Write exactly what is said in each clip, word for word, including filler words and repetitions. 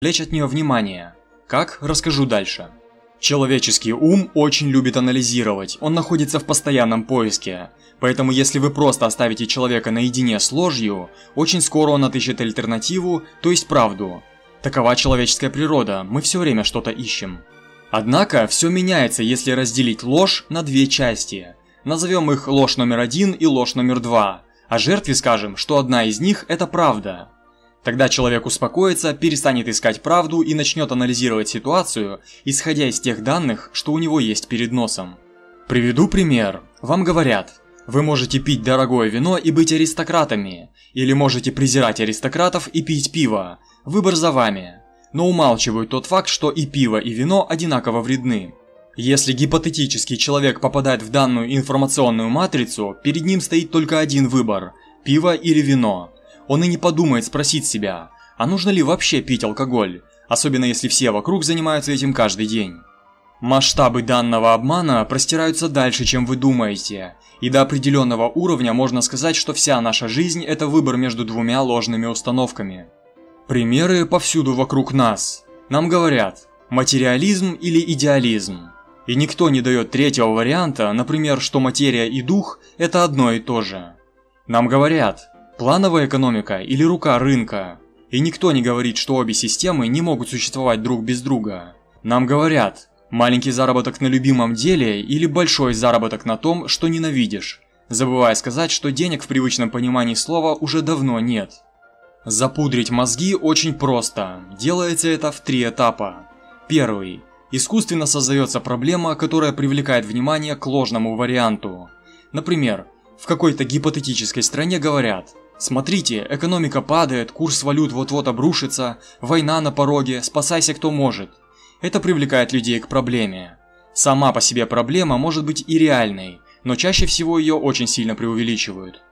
отвлечь от нее внимание. Как? Расскажу дальше. Человеческий ум очень любит анализировать, он находится в постоянном поиске. Поэтому если вы просто оставите человека наедине с ложью, очень скоро он отыщет альтернативу, то есть правду. Такова человеческая природа, мы все время что-то ищем. Однако, все меняется, если разделить ложь на две части. Назовем их ложь номер один и ложь номер два, а жертве скажем, что одна из них – это правда. Тогда человек успокоится, перестанет искать правду и начнет анализировать ситуацию, исходя из тех данных, что у него есть перед носом. Приведу пример. Вам говорят, вы можете пить дорогое вино и быть аристократами, или можете презирать аристократов и пить пиво. Выбор за вами. Но умалчивают тот факт, что и пиво, и вино одинаково вредны. Если гипотетический человек попадает в данную информационную матрицу, перед ним стоит только один выбор – пиво или вино. Он и не подумает спросить себя, а нужно ли вообще пить алкоголь, особенно если все вокруг занимаются этим каждый день. Масштабы данного обмана простираются дальше, чем вы думаете, и до определенного уровня можно сказать, что вся наша жизнь – это выбор между двумя ложными установками. Примеры повсюду вокруг нас. Нам говорят материализм или идеализм. И никто не дает третьего варианта, например, что материя и дух – это одно и то же. Нам говорят плановая экономика или рука рынка. И никто не говорит, что обе системы не могут существовать друг без друга. Нам говорят маленький заработок на любимом деле или большой заработок на том, что ненавидишь, забывая сказать, что денег в привычном понимании слова уже давно нет. Запудрить мозги очень просто. Делается это в три этапа. Первый. Искусственно создается проблема, которая привлекает внимание к ложному варианту. Например, в какой-то гипотетической стране говорят: смотрите, экономика падает, курс валют вот-вот обрушится, война на пороге, спасайся кто может. Это привлекает людей к проблеме. Сама по себе проблема может быть и реальной, но чаще всего ее очень сильно преувеличивают.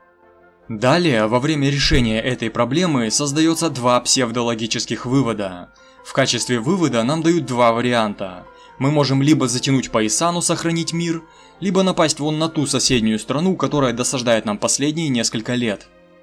Далее, во время решения этой проблемы создается два псевдологических вывода. В качестве вывода нам дают два варианта. Мы можем либо затянуть пояса, но сохранить мир, либо напасть вон на ту соседнюю страну, которая досаждает нам последние несколько лет.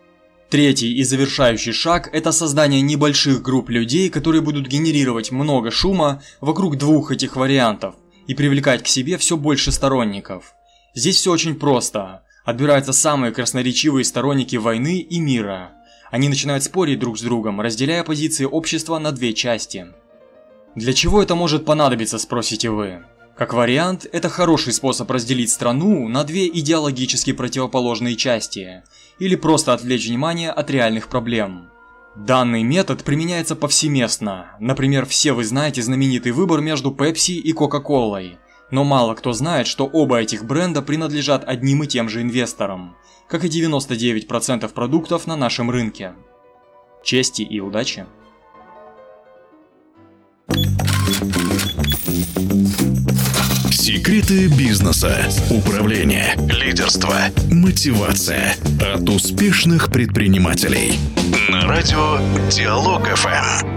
Третий и завершающий шаг – это создание небольших групп людей, которые будут генерировать много шума вокруг двух этих вариантов и привлекать к себе все больше сторонников. Здесь все очень просто. Отбираются самые красноречивые сторонники войны и мира. Они начинают спорить друг с другом, разделяя позиции общества на две части. Для чего это может понадобиться, спросите вы? Как вариант, это хороший способ разделить страну на две идеологически противоположные части, или просто отвлечь внимание от реальных проблем. Данный метод применяется повсеместно. Например, все вы знаете знаменитый выбор между Pepsi и Coca-Cola. Но мало кто знает, что оба этих бренда принадлежат одним и тем же инвесторам, как и девяносто девять процентов продуктов на нашем рынке. Чести и удачи! Секреты бизнеса, управления, лидерства, мотивация от успешных предпринимателей. На радио Диалог эф эм.